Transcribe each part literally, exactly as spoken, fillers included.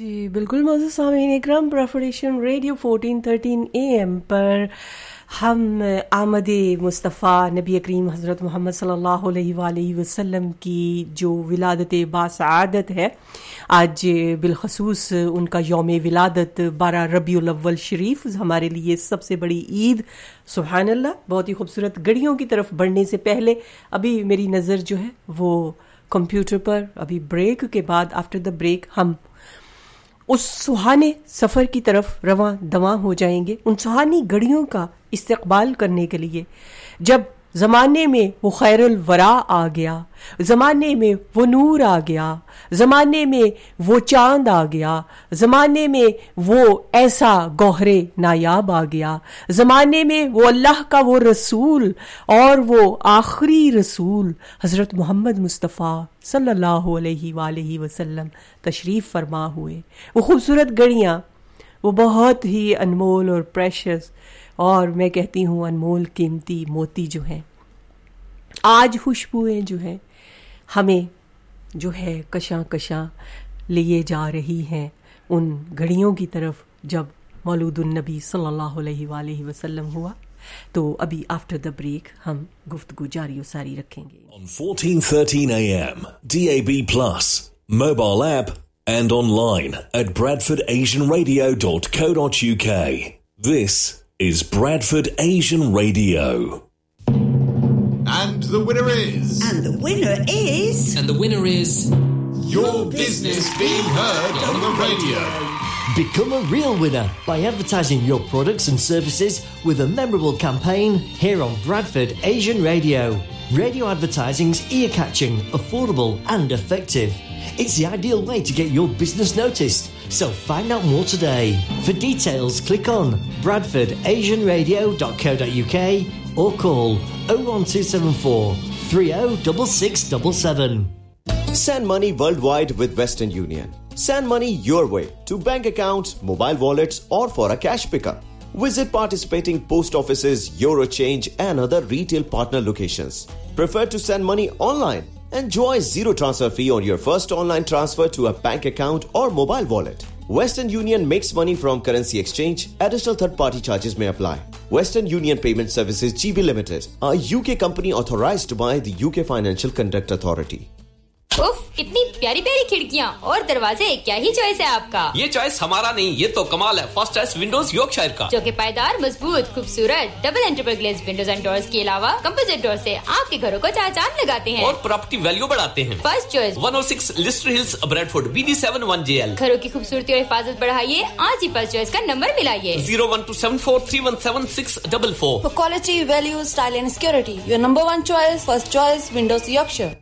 जी बिल्कुल मौजूद सामीन इकराम broadcasting radio fourteen thirteen am पर हम आमद मुस्तफ़ा नबी करीम हज़रत मोहम्मद सल्लल्लाहु अलैहि वसल्लम की जो विलादत बासआदत है, आज बिलखसूस उनका यौम विलादत बारह रबीउल अव्वल शरीफ हमारे लिए सबसे बड़ी ईद। सुभान अल्लाह। बहुत ही खूबसूरत घड़ियों की तरफ बढ़ने से पहले अभी मेरी नज़र जो है वो कंप्यूटर पर, अभी ब्रेक के बाद आफ्टर द ब्रेक हम उस सुहाने सफ़र की तरफ रवां दवां हो जाएंगे, उन सुहानी घड़ियों का इस्तकबाल करने के लिए जब ज़माने में वो खैरुल वरा आ गया, ज़माने में वो नूर आ गया, ज़माने में वो चांद आ गया, ज़माने में वो ऐसा गौहरे नायाब आ गया, ज़माने में वो अल्लाह का वो रसूल और वो आखिरी रसूल हज़रत मोहम्मद मुस्तफ़ा सल्लल्लाहु अलैहि वसल्लम तशरीफ़ फरमा हुए। वो खूबसूरत घड़ियाँ, वो बहुत ही अनमोल और प्रेशियस और मैं कहती हूँ अनमोल कीमती मोती जो हैं, आज खुशबुएं जो हैं हमें जो है कशां कशां लिए जा रही हैं उन घड़ियों की तरफ जब मौलूदुन नबी सल्लल्लाहु अलैहि वसल्लम हुआ। तो अभी आफ्टर द ब्रेक हम गुफ्तगू जारी और सारी रखेंगे। On fourteen thirteen A M, D A B plus, mobile app and online at bradford asian radio dot co dot u k. This is Bradford Asian Radio. And the winner is... And the winner is... And the winner is... Your business being heard on the radio. Become a real winner by advertising your products and services with a memorable campaign here on Bradford Asian Radio. Radio advertising's ear-catching, affordable and effective. It's the ideal way to get your business noticed. So find out more today. For details, click on bradford asian radio dot co dot u k or call oh one two seven four, three oh six six seven seven. Send money worldwide with Western Union. Send money your way to bank accounts, mobile wallets or for a cash pickup. Visit participating post offices, Eurochange and other retail partner locations. Prefer to send money online? Enjoy zero transfer fee on your first online transfer to a bank account or mobile wallet. Western Union makes money from currency exchange. Additional third-party charges may apply. Western Union Payment Services G B Limited, a U K company authorized by the U K Financial Conduct Authority. उफ, इतनी प्यारी प्यारी खिड़कियाँ और दरवाजे, क्या ही choice है आपका। ये चॉइस हमारा नहीं, ये तो कमाल है। फर्स्ट चॉइस विंडोज यॉर्कशायर का, जो कि पायदार, मजबूत, खूबसूरत double entry ग्लेज़ Windows and doors के अलावा कंपोजिट डोर से आपके घरों को चार चांद लगाते हैं और प्रॉपर्टी वैल्यू बढ़ाते हैं। First choice one oh six Leicester hills, Bradford, B D seven one J L। घरों की खूबसूरती और हिफाजत बढ़ाइए, आज ही फर्स्ट चॉइस का number मिलाइए zero one two seven four three one seven six four four। For quality, value, style and security, your number one choice, first choice, Windows Yorkshire.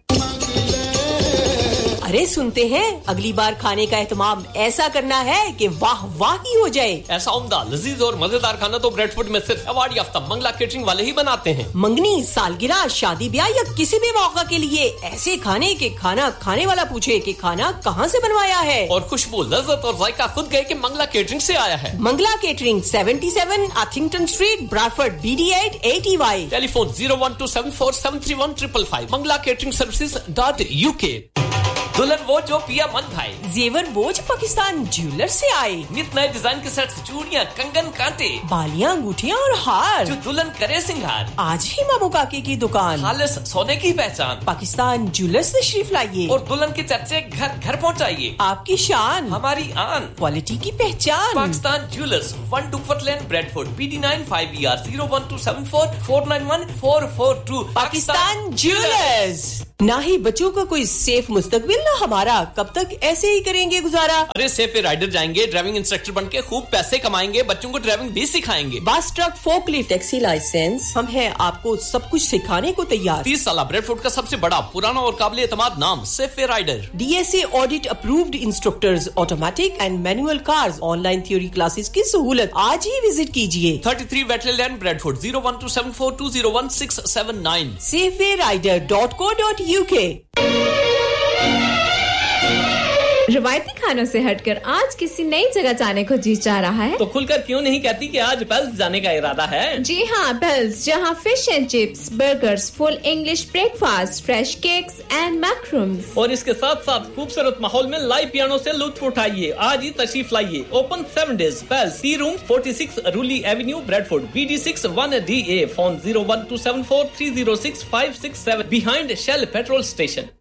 अरे सुनते हैं, अगली बार खाने का एहतमाम ऐसा करना है कि वाह वाह ही हो जाए। ऐसा उम्दा, लजीज और मजेदार खाना तो ब्रैडफोर्ड में सिर्फ अवार्ड याफ्ता मंगला केटरिंग वाले ही बनाते हैं। मंगनी, सालगिरह, शादी ब्याह या किसी भी मौका के लिए ऐसे खाने के खाना खाने वाला पूछे कि खाना कहाँ से बनवाया है, और खुशबू, लज्जत और जायका खुद गए कि मंगला केटरिंग से आया है। Mangla catering seventy-seven Athington Street, Bradford, B D eight eight E Y। Telephone zero one two seven four seven three one five five five। Mangla catering services dot U K। दुल्हन वो जो पिया मन भाई, जेवर वो जो पाकिस्तान ज्वेलर से आए, नित नए डिजाइन के सेट्स, चूड़ियां, कंगन, कांटे, बालियां, अंगूठियां और हार, जो दुल्हन करे सिंगार। आज ही मामू काकी की दुकान, खालिस सोने की पहचान, पाकिस्तान ज्वेलर्स तशरीफ लाइए और दुल्हन के चर्चे घर घर पहुंचाइए। आपकी शान, हमारी आन, क्वालिटी की पहचान। पाकिस्तान ज्वेलर्स, वन डुकफर्ट लेन, Bradford, B D nine five E R zero one two seven four four nine one four four two। Pakistan jewellers. ना ही बच्चों का कोई सेफ मुस्तकबिल, ना हमारा, कब तक ऐसे ही करेंगे गुजारा। अरे सेफ राइडर जाएंगे, ड्राइविंग इंस्ट्रक्टर बन के खूब पैसे कमाएंगे, बच्चों को ड्राइविंग भी सिखाएंगे। बस, ट्रक, फोकलिफ्ट, टैक्सी लाइसेंस, हम हैं आपको सब कुछ सिखाने को तैयार। तीस साल ब्रैडफोर्ड का सबसे बड़ा, पुराना और काबिल एतमाद नाम safe rider. D S A audit approved instructors, automatic and manual cars, online theory classes की सहूलत। आज ही विजिट कीजिए। thirty-three Wetley Lane, Bradford, zero one two seven four two zero one six seven nine। safewayrider dot co dot U K। रिवायती खानों से हटकर आज किसी नई जगह जाने को जी चाह रहा है तो खुलकर क्यों नहीं कहती कि आज पेल्स जाने का इरादा है? जी हाँ, पेल्स, जहाँ fish and chips, burgers, full English breakfast, fresh cakes and macros और इसके साथ साथ खूबसूरत माहौल में लाइव पियानो से लुत्फ उठाइए। आज ही तशरीफ लाइए। Open seven days. Pails, T room छियालीस रूली Avenue, Bradford, B D six one D A. Phone zero one two seven four three zero six five six seven behind Shell petrol station.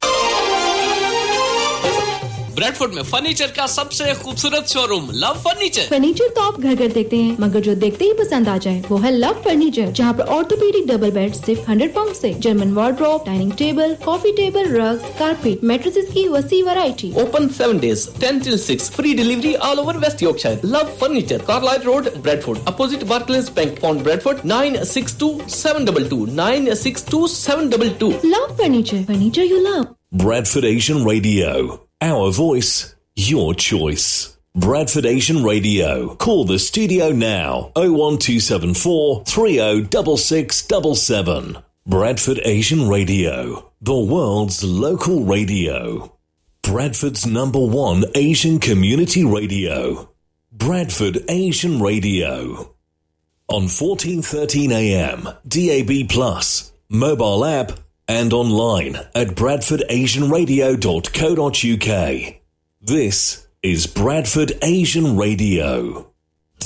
Bradford में furniture का सबसे खूबसूरत showroom love furniture. Furniture तो आप घर घर देखते हैं, मगर जो देखते ही पसंद आ जाए वो है लव फर्नीचर, जहाँ पर ऑर्थोपेडिक डबल बेड सिर्फ हंड्रेड पाउंड से, German wardrobe, dining table, coffee table, rugs, carpet, mattresses की वसी variety. Open seven days, ten till six, free delivery all over West Yorkshire. Love furniture, Carlisle road, Bradford, opposite Barclays bank, on Bradford nine six two seven two two nine six two seven two two. Love furniture, furniture you love. Bradford Asian Radio. Our voice, your choice. Bradford Asian Radio. Call the studio now. oh one two seven four three oh six six seven seven. Bradford Asian Radio. The world's local radio. Bradford's number one Asian community radio. Bradford Asian Radio. On fourteen thirteen A M, D A B plus, mobile app, and online at bradford asian radio dot co dot uk. This is Bradford Asian Radio.